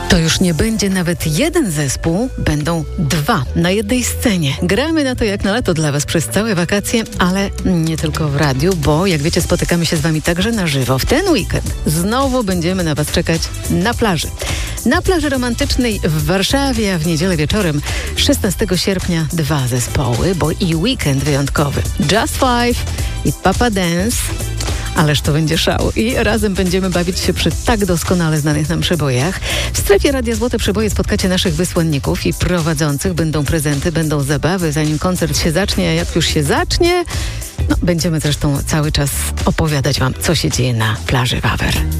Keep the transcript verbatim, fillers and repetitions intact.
To już nie będzie nawet jeden zespół, będą dwa na jednej scenie. Gramy na to jak na lato dla Was przez całe wakacje, ale nie tylko w radiu, bo jak wiecie, spotykamy się z Wami także na żywo. W ten weekend znowu będziemy na Was czekać na plaży. Na plaży romantycznej w Warszawie, a w niedzielę wieczorem szesnastego sierpnia dwa zespoły, bo i weekend wyjątkowy. Just Five i Papa Dance. Ależ to będzie szał. I razem będziemy bawić się przy tak doskonale znanych nam przebojach. W strefie Radia Złote Przeboje spotkacie naszych wysłanników i prowadzących. Będą prezenty, będą zabawy, zanim koncert się zacznie. A jak już się zacznie, no, będziemy zresztą cały czas opowiadać Wam, co się dzieje na plaży Wawer.